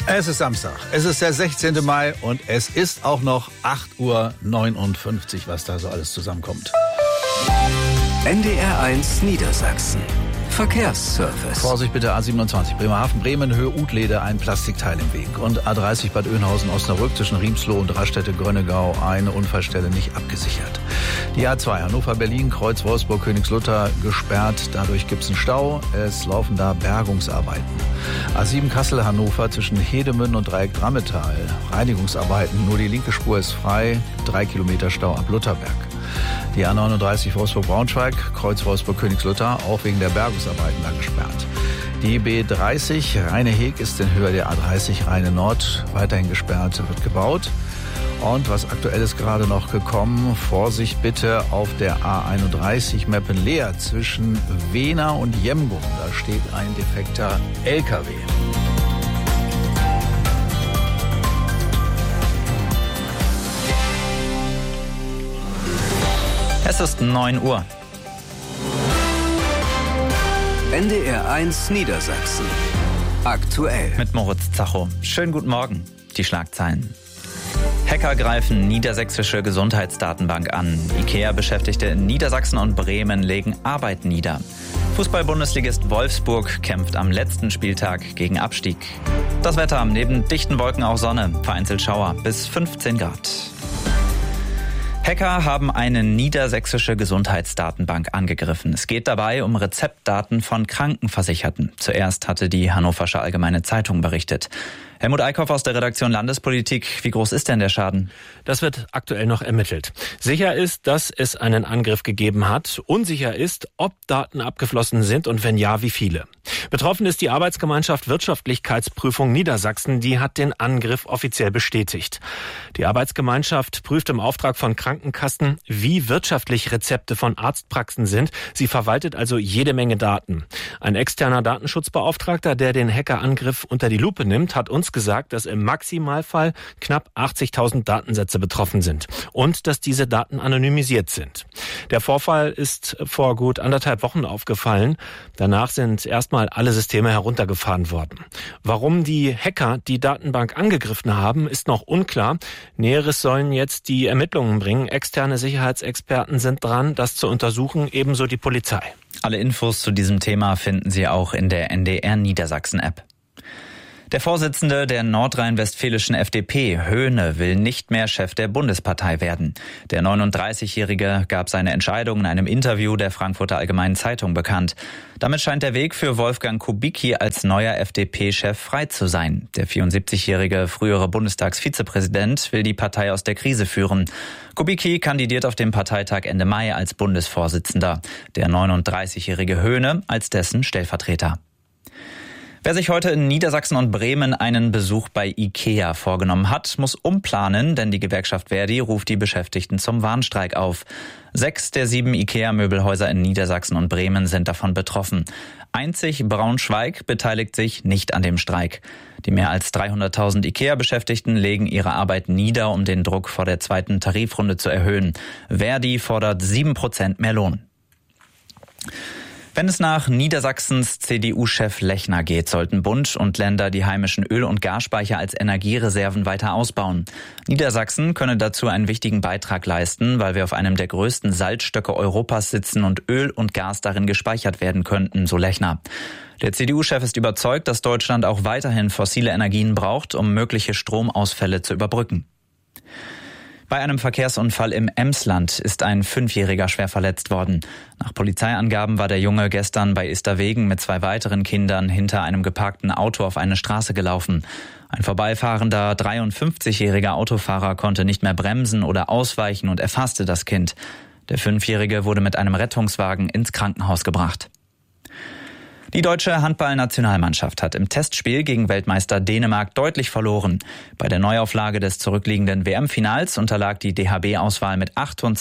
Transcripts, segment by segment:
Es ist Samstag, es ist der 16. Mai und es ist auch noch 8:59 Uhr, was da so alles zusammenkommt. NDR1 Niedersachsen. Verkehrsservice. Vorsicht bitte, A27 Bremerhaven, Bremen, Höhe Utlede, ein Plastikteil im Weg. Und A30 Bad Oeynhausen, Osnabrück zwischen Riemsloh und Raststätte Grönnegau, eine Unfallstelle nicht abgesichert. Die A2 Hannover, Berlin, Kreuz, Wolfsburg, Königslutter gesperrt, dadurch gibt es einen Stau, es laufen da Bergungsarbeiten. A7 Kassel, Hannover zwischen Hedemünde und Dreieck Drammetal, Reinigungsarbeiten, nur die linke Spur ist frei, 3 Kilometer Stau ab Lutherberg. Die A39 Wolfsburg-Braunschweig, Kreuz Wolfsburg-Königslutter, auch wegen der Bergungsarbeiten da gesperrt. Die B30 Rheine-Heg ist in Höhe der A30 Rheine-Nord weiterhin gesperrt, wird gebaut. Und was aktuell ist gerade noch gekommen, Vorsicht bitte auf der A31 Meppen-Leer zwischen Wehna und Jemgum. Da steht ein defekter LKW. Es ist 9 Uhr. NDR1 Niedersachsen. Aktuell. Mit Moritz Zacho. Schönen guten Morgen. Die Schlagzeilen. Hacker greifen niedersächsische Gesundheitsdatenbank an. IKEA-Beschäftigte in Niedersachsen und Bremen legen Arbeit nieder. Fußball-Bundesligist Wolfsburg kämpft am letzten Spieltag gegen Abstieg. Das Wetter, neben dichten Wolken auch Sonne, vereinzelt Schauer bis 15 Grad. Hacker haben eine niedersächsische Gesundheitsdatenbank angegriffen. Es geht dabei um Rezeptdaten von Krankenversicherten. Zuerst hatte die Hannoversche Allgemeine Zeitung berichtet. Helmut Eickhoff aus der Redaktion Landespolitik. Wie groß ist denn der Schaden? Das wird aktuell noch ermittelt. Sicher ist, dass es einen Angriff gegeben hat. Unsicher ist, ob Daten abgeflossen sind und wenn ja, wie viele. Betroffen ist die Arbeitsgemeinschaft Wirtschaftlichkeitsprüfung Niedersachsen. Die hat den Angriff offiziell bestätigt. Die Arbeitsgemeinschaft prüft im Auftrag von Krankenkassen, wie wirtschaftlich Rezepte von Arztpraxen sind. Sie verwaltet also jede Menge Daten. Ein externer Datenschutzbeauftragter, der den Hackerangriff unter die Lupe nimmt, hat uns gesagt, dass im Maximalfall knapp 80.000 Datensätze betroffen sind und dass diese Daten anonymisiert sind. Der Vorfall ist vor gut 1,5 Wochen aufgefallen. Danach sind erstmal alle Systeme heruntergefahren worden. Warum die Hacker die Datenbank angegriffen haben, ist noch unklar. Näheres sollen jetzt die Ermittlungen bringen. Externe Sicherheitsexperten sind dran, das zu untersuchen, ebenso die Polizei. Alle Infos zu diesem Thema finden Sie auch in der NDR Niedersachsen-App. Der Vorsitzende der nordrhein-westfälischen FDP, Höhne, will nicht mehr Chef der Bundespartei werden. Der 39-Jährige gab seine Entscheidung in einem Interview der Frankfurter Allgemeinen Zeitung bekannt. Damit scheint der Weg für Wolfgang Kubicki als neuer FDP-Chef frei zu sein. Der 74-jährige frühere Bundestagsvizepräsident will die Partei aus der Krise führen. Kubicki kandidiert auf dem Parteitag Ende Mai als Bundesvorsitzender. Der 39-jährige Höhne als dessen Stellvertreter. Wer sich heute in Niedersachsen und Bremen einen Besuch bei IKEA vorgenommen hat, muss umplanen, denn die Gewerkschaft Verdi ruft die Beschäftigten zum Warnstreik auf. 6 der 7 IKEA-Möbelhäuser in Niedersachsen und Bremen sind davon betroffen. Einzig Braunschweig beteiligt sich nicht an dem Streik. Die mehr als 300.000 IKEA-Beschäftigten legen ihre Arbeit nieder, um den Druck vor der zweiten Tarifrunde zu erhöhen. Verdi fordert 7% mehr Lohn. Wenn es nach Niedersachsens CDU-Chef Lechner geht, sollten Bund und Länder die heimischen Öl- und Gasspeicher als Energiereserven weiter ausbauen. Niedersachsen könne dazu einen wichtigen Beitrag leisten, weil wir auf einem der größten Salzstöcke Europas sitzen und Öl und Gas darin gespeichert werden könnten, so Lechner. Der CDU-Chef ist überzeugt, dass Deutschland auch weiterhin fossile Energien braucht, um mögliche Stromausfälle zu überbrücken. Bei einem Verkehrsunfall im Emsland ist ein 5-Jähriger schwer verletzt worden. Nach Polizeiangaben war der Junge gestern bei Isterwegen mit 2 weiteren Kindern hinter einem geparkten Auto auf eine Straße gelaufen. Ein vorbeifahrender 53-jähriger Autofahrer konnte nicht mehr bremsen oder ausweichen und erfasste das Kind. Der 5-Jährige wurde mit einem Rettungswagen ins Krankenhaus gebracht. Die deutsche Handball-Nationalmannschaft hat im Testspiel gegen Weltmeister Dänemark deutlich verloren. Bei der Neuauflage des zurückliegenden WM-Finals unterlag die DHB-Auswahl mit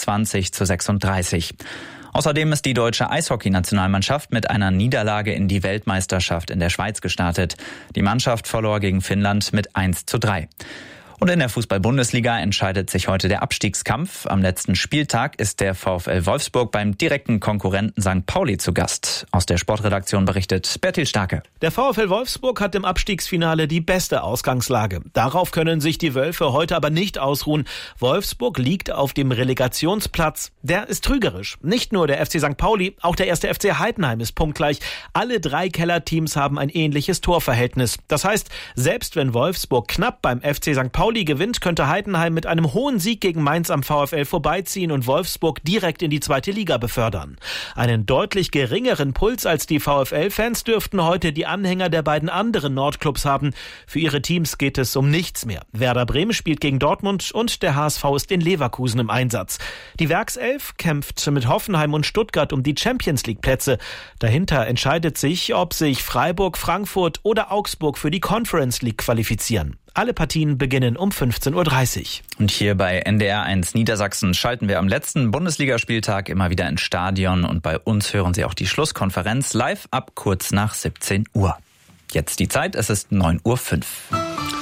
28:36. Außerdem ist die deutsche Eishockey-Nationalmannschaft mit einer Niederlage in die Weltmeisterschaft in der Schweiz gestartet. Die Mannschaft verlor gegen Finnland mit 1:3. Und in der Fußball-Bundesliga entscheidet sich heute der Abstiegskampf. Am letzten Spieltag ist der VfL Wolfsburg beim direkten Konkurrenten St. Pauli zu Gast. Aus der Sportredaktion berichtet Bertil Starke. Der VfL Wolfsburg hat im Abstiegsfinale die beste Ausgangslage. Darauf können sich die Wölfe heute aber nicht ausruhen. Wolfsburg liegt auf dem Relegationsplatz. Der ist trügerisch. Nicht nur der FC St. Pauli, auch der 1. FC Heidenheim ist punktgleich. Alle 3 Kellerteams haben ein ähnliches Torverhältnis. Das heißt, selbst wenn Wolfsburg knapp beim FC St. Pauli gewinnt, könnte Heidenheim mit einem hohen Sieg gegen Mainz am VfL vorbeiziehen und Wolfsburg direkt in die 2. Liga befördern. Einen deutlich geringeren Puls als die VfL-Fans dürften heute die Anhänger der beiden anderen Nordclubs haben. Für ihre Teams geht es um nichts mehr. Werder Bremen spielt gegen Dortmund und der HSV ist in Leverkusen im Einsatz. Die Werkself kämpft mit Hoffenheim und Stuttgart um die Champions-League-Plätze. Dahinter entscheidet sich, ob sich Freiburg, Frankfurt oder Augsburg für die Conference League qualifizieren. Alle Partien beginnen um 15:30 Uhr. Und hier bei NDR1 Niedersachsen schalten wir am letzten Bundesligaspieltag immer wieder ins Stadion und bei uns hören Sie auch die Schlusskonferenz live ab kurz nach 17 Uhr. Jetzt die Zeit, es ist 9:05 Uhr.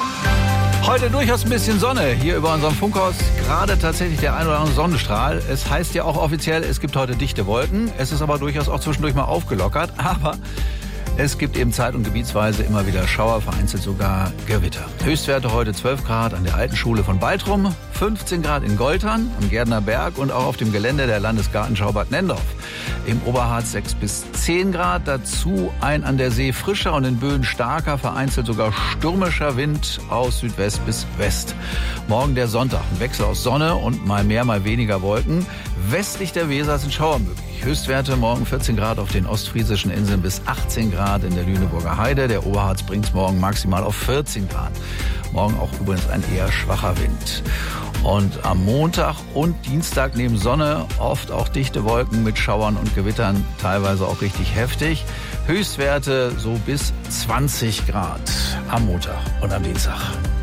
Heute durchaus ein bisschen Sonne hier über unserem Funkhaus. Gerade tatsächlich der ein oder andere Sonnenstrahl. Es heißt ja auch offiziell, es gibt heute dichte Wolken. Es ist aber durchaus auch zwischendurch mal aufgelockert. Aber es gibt eben zeit- und gebietsweise immer wieder Schauer, vereinzelt sogar Gewitter. Höchstwerte heute 12 Grad an der alten Schule von Baltrum, 15 Grad in Goltern, am Gärtner Berg und auch auf dem Gelände der Landesgartenschau Bad Nendorf. Im Oberharz 6 bis 10 Grad, dazu ein an der See frischer und in Böen starker, vereinzelt sogar stürmischer Wind aus Südwest bis West. Morgen der Sonntag, ein Wechsel aus Sonne und mal mehr, mal weniger Wolken. Westlich der Weser sind Schauer möglich. Höchstwerte morgen 14 Grad auf den ostfriesischen Inseln bis 18 Grad in der Lüneburger Heide. Der Oberharz bringt es morgen maximal auf 14 Grad. Morgen auch übrigens ein eher schwacher Wind. Und am Montag und Dienstag neben Sonne oft auch dichte Wolken mit Schauern und Gewittern, teilweise auch richtig heftig. Höchstwerte so bis 20 Grad am Montag und am Dienstag.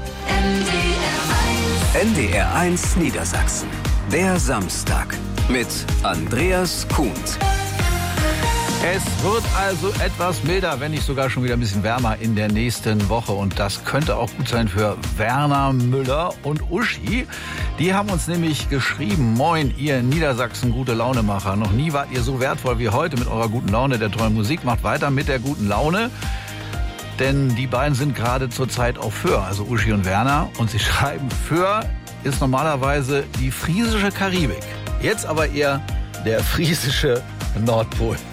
NDR1 Niedersachsen. Der Samstag mit Andreas Kuhnt. Es wird also etwas milder, wenn nicht sogar schon wieder ein bisschen wärmer in der nächsten Woche. Und das könnte auch gut sein für Werner Müller und Uschi. Die haben uns nämlich geschrieben: Moin, ihr Niedersachsen gute Launemacher. Noch nie wart ihr so wertvoll wie heute mit eurer guten Laune, der tollen Musik. Macht weiter mit der guten Laune. Denn die beiden sind gerade zur Zeit auf Föhr, also Uschi und Werner. Und sie schreiben, Föhr ist normalerweise die friesische Karibik. Jetzt aber eher der friesische Nordpol.